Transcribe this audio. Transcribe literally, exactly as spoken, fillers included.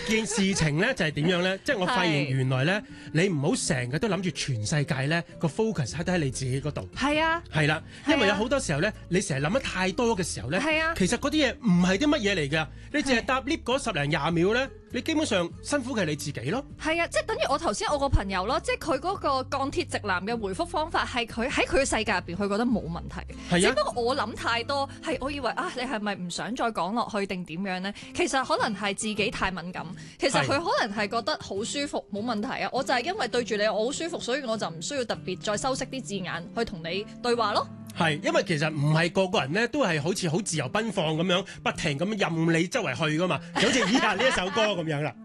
件事情咧就係點樣咧？即係我發現原來咧，你唔好成日都諗住全世界咧個 focus 喺喺你自己嗰度。 係啊， 係啦，因為有好多時候咧，你成日諗得太多嘅時候咧， 係啊， 其實嗰啲嘢唔係啲乜嘢嚟㗎。你淨係搭 lift 嗰十零廿秒咧，你基本上辛苦嘅係你自己咯。 係啊，即係等於我頭先我個朋友咯，即係佢嗰個鋼鐵直男嘅回覆方法係佢喺佢嘅世界入邊，佢覺得冇問題。 係啊， 只不過我諗太多，係我以為啊，你係咪唔想再講落去定點樣呢？其實可能係自己太敏感，其實佢可能係覺得好舒服，冇問題啊。我就係因為對住你我好舒服，所以我就唔需要特別再修飾啲字眼去同你對話咯。 係，因為其實唔係個個人咧，都係好似好自由奔放咁樣，不停咁任你周圍去噶嘛，就好似以下呢一首歌咁樣啦。